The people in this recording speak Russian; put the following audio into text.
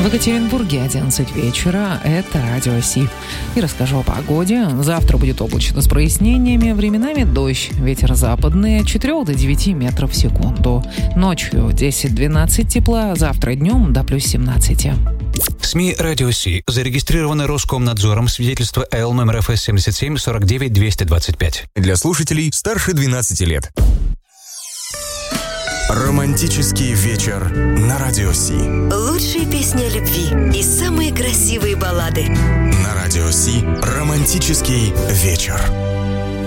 В Екатеринбурге 11 вечера. Это Радио Си. И расскажу о погоде. Завтра будет облачно с прояснениями. Временами дождь. Ветер западный от 4 до 9 метров в секунду. Ночью 10-12 тепла. Завтра днем до плюс 17. СМИ «Радио Си» зарегистрированы Роскомнадзором. Свидетельство Л номер ФС 77 49 225. Для слушателей старше 12 лет. Романтический вечер на Радио Си. Лучшие песни о любви и самые красивые баллады. На Радио Си романтический вечер.